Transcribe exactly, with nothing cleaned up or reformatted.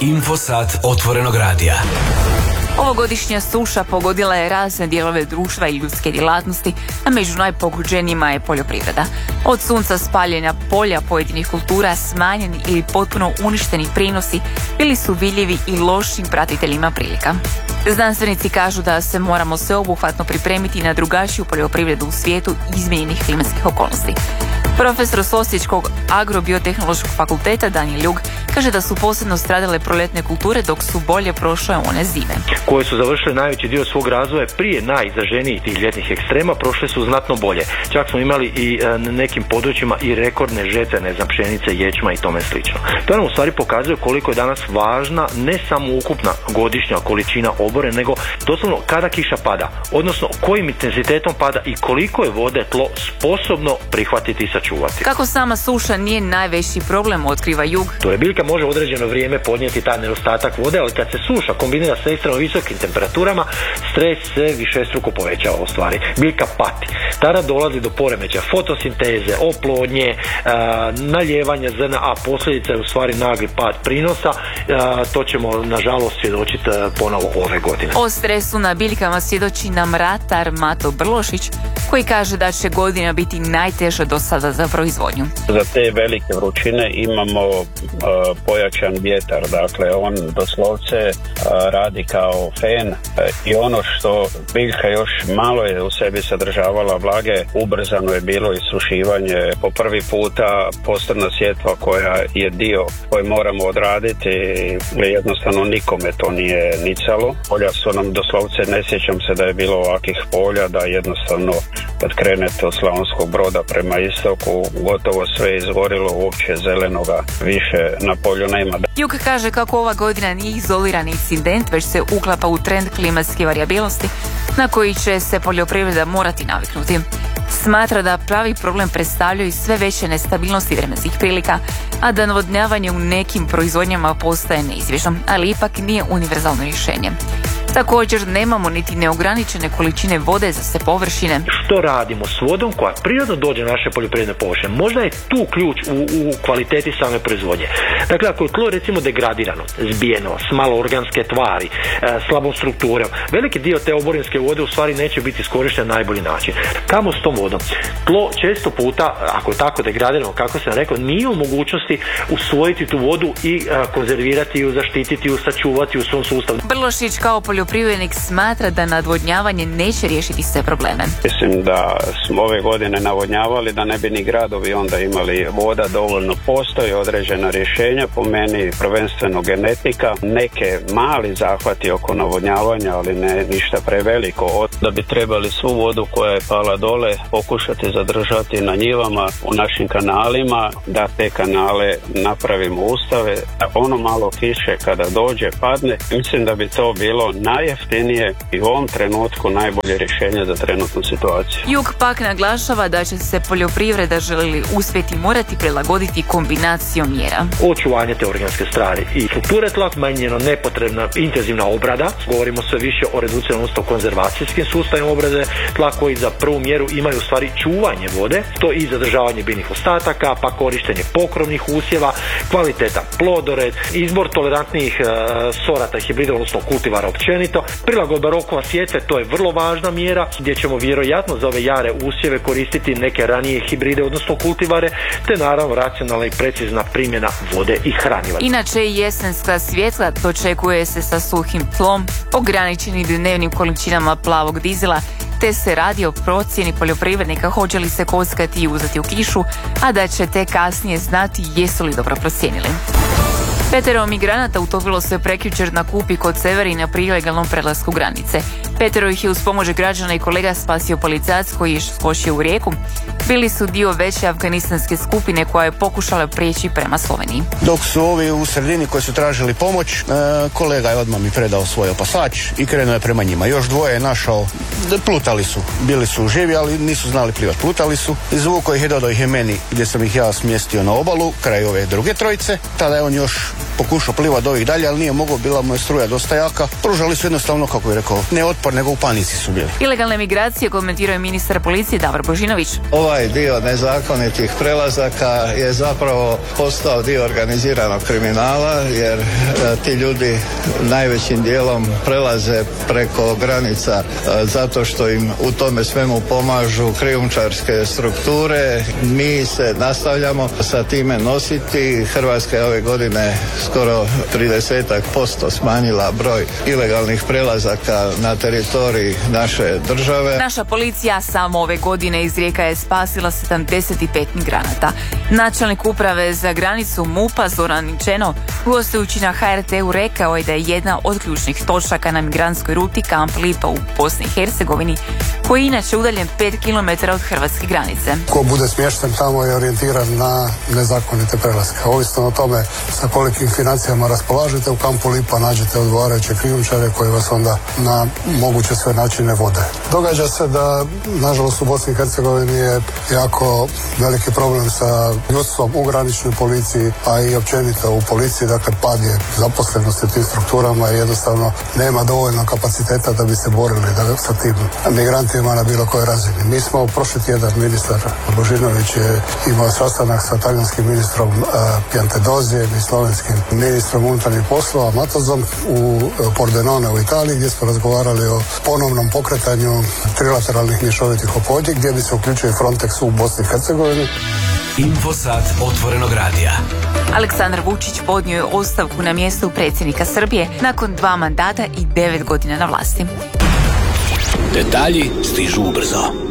Infosat Otvorenog radija. Ovogodišnja suša pogodila je razne dijelove društva i ljudske djelatnosti, a među najpogođenijima je poljoprivreda. Od sunca spaljenja polja pojedinih kultura smanjeni ili potpuno uništeni prinosi bili su vidljivi i lošim pratiteljima prilika. Znanstvenici kažu da se moramo sveobuhvatno pripremiti na drugačiju poljoprivredu u svijetu izmijenjenih klimatskih okolnosti. Profesor s Osječkog agrobiotehnološkog fakulteta Danijel Ljug kaže da su posebno stradale proljetne kulture dok su bolje prošle one zime. Koje su završile najveći dio svog razvoja prije najizraženijih tih ljetnih ekstrema, prošle su znatno bolje. Čak smo imali i na nekim područjima i rekordne žetve, ne znam, pšenice, ječma i tome slično. To nam u stvari pokazuje koliko je danas važna ne samo ukupna godišnja količina obore, nego doslovno kada kiša pada, odnosno kojim intenzitetom pada i koliko je vode tlo sposobno prihvatiti i sačuvati. Kako sama suša nije najveći problem, otkriva Jug. To biljka može određeno vrijeme podnijeti taj nedostatak vode, ali kad se suša kombinira sa ekstremno visokim temperaturama, stres se višestruko povećava u stvari. Biljka pati. Tada dolazi do poremeća fotosinteze, oplodnje, naljevanja zrna, a posljedica je u stvari nagli pad prinosa. To ćemo nažalost svjedočiti ponovo ove godine. O stresu na biljkama svjedoči nam ratar Mato Brlošić, koji kaže da će godina biti najteža do sada za proizvodnju. Za te velike vrućine imamo uh, pojačan vjetar, dakle on doslovce uh, radi kao fen uh, i ono što biljka još malo je u sebi sadržavala vlage, ubrzano je bilo isušivanje. Po prvi puta posebna sjetva koja je dio koji moramo odraditi, jednostavno nikome to nije nicalo. Polja su nam doslovce, ne sjećam se da je bilo ovakvih polja, da jednostavno kad krenete od Slavonskog Broda prema istoku, gotovo sve izgorilo, uopće zelenoga više na polju nema. Jug kaže kako ova godina nije izolirani incident, već se uklapa u trend klimatske varijabilnosti na koji će se poljoprivreda morati naviknuti. Smatra da pravi problem predstavljaju sve veće nestabilnosti vremenskih prilika, a da navodnjavanje u nekim proizvodnjama postaje neizbježno, ali ipak nije univerzalno rješenje. Također nemamo niti neograničene količine vode za sve površine. Što radimo s vodom koja prirodno dođe na naše poljoprivredne površine? Možda je tu ključ u, u kvaliteti same proizvodnje. Dakle, ako je tlo recimo degradirano, zbijeno, s malo organske tvari, e, slabom strukturom, veliki dio te oborinske vode u stvari neće biti iskorišten na najbolji način. Kamo s tom vodom? Tlo često puta, ako je tako degradirano, kako sam rekao, nije u mogućnosti usvojiti tu vodu i e, konzervirati ju, zaštititi ju, sačuvati u svom sustavu. Brlošić kao poljoprivrednik smatra da nadvodnjavanje neće riješiti sve probleme. Mislim da smo ove godine navodnjavali da ne bi ni gradovi onda imali voda dovoljno. Postoji određena rješenja, po meni prvenstveno genetika, neke mali zahvati oko navodnjavanja, ali ne ništa preveliko. Da bi trebali svu vodu koja je pala dole pokušati zadržati na njivama, u našim kanalima, da te kanale napravimo ustave, a ono malo kiše kada dođe, padne, mislim da bi to bilo najjeftinije i u ovom trenutku najbolje rješenje za trenutnu situaciju. Jug pak naglašava da će se poljoprivreda želi uspjeti morati prilagoditi kombinacijom mjera. Očuvanje te organske strane i strukture tla, manjeno nepotrebna intenzivna obrada, govorimo sve više o reduciranom, odnosno konzervacijskim sustavima obrade tla koji za prvu mjeru imaju u stvari čuvanje vode, to i zadržavanje biljnih ostataka, pa korištenje pokrovnih usjeva, kvaliteta plodored, izbor tolerantnijih e, sorata hibrida, odnosno kultivara općenito, prilagodba rokova sjetve, to je vrlo važna mjera gdje ćemo vjerojatno za ove jare usjeve koristiti neke ranije hibride, odnosno kultivare, te naravno racionalna i precizna primjena vode i hraniva. Inače jesenska svjetla dočekuje se sa suhim tlom, ograničenim dnevnim količinama plavog dizela, te se radi o procjeni poljoprivrednika hoće li se kockati i uzeti u kišu, a da će te kasnije znati jesu li dobro procijenili. Petero migranata utopilo se prekjučer na Kupi kod Severina pri ilegalnom prelasku granice. Petero ih je uz pomoć građana i kolega spasio policajac koji je skočio u rijeku. Bili su dio veće afganistanske skupine koja je pokušala prijeći prema Sloveniji. Dok su ovi u sredini koji su tražili pomoć, e, kolega je odmah mi predao svoj opasač i krenuo je prema njima. Još dvoje je našao, plutali su, bili su živi, ali nisu znali plivati, plutali su. Izvukao ih je, dodao ih je meni gdje sam ih ja smjestio na obalu, kraj ove druge trojice. Tada je on još pokušao plivati ovih dalje, ali nije mogao, bila mu je struja dosta jaka. Pružali su jednostavno, kako je rekao, ne otpor, nego u panici su bili. Ilegalne migracije komentirao je ministar policije Davor Božinović. Ovaj dio nezakonitih prelazaka je zapravo postao dio organiziranog kriminala, jer a, ti ljudi najvećim dijelom prelaze preko granica a, zato što im u tome svemu pomažu krijumčarske strukture. Mi se nastavljamo sa time nositi. Hrvatska je ove godine skoro trideset posto smanjila broj ilegalnih prelazaka na teritoriji naše države. Naša policija samo ove godine iz Rijeka je spasila sedamdeset pet migranata. Načelnik uprave za granicu MUP-a Zoran Ničeno, gostujući na H R T-u, rekao je da je jedna od ključnih točaka na migrantskoj ruti Kamp Lipa u Bosni i Hercegovini, koji je inače udaljen pet kilometara od hrvatske granice. Ko bude smješten tamo je orijentiran na nezakonite prelaske. Ovisno o tome sa kolikim financijama raspolažete, u Kampu Lipa nađete odgovarajuće krijumčare koji vas onda na moguće sve načine vode. Događa se da, nažalost, u Bosni i Hercegovini je jako veliki problem sa ljudstvom u graničnoj policiji, a i općenito u policiji, dakle pad je zaposlenosti u tim strukturama i jednostavno nema dovoljno kapaciteta da bi se borili da, sa tim migrantima na bilo kojoj razini. Mi smo prošli tjedan, ministar Božinović je imao sastanak sa talijanskim ministrom uh, Piantedozijem i slovenskim ministrom unutarnjih poslova Matozom u uh, Pordenone u Italiji, gdje smo razgovarali o ponovnom pokretanju trilateralnih mješovitih ophodnji gdje bi se uključio Frontex u Bosni i Hercegovini. Infosat otvorenog radija. Aleksandar Vučić podnio je ostavku na mjestu predsjednika Srbije nakon dva mandata i devet godina na vlasti. Detalji stižu ubrzo.